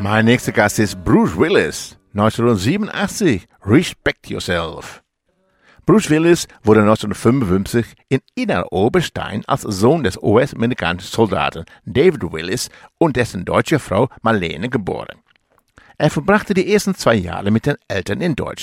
Mein nächster Gast ist Bruce Willis, 1987, Respect Yourself. Bruce Willis wurde 1955 in Inneroberstein als Sohn des US-amerikanischen Soldaten David Willis und dessen deutsche Frau Marlene geboren. Er verbrachte die ersten 2 Jahre mit den Eltern in Deutschland.